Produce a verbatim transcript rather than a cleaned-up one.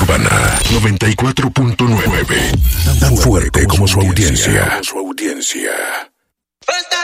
Sabana noventa y cuatro punto nueve. Tan fuerte como su audiencia. Su audiencia.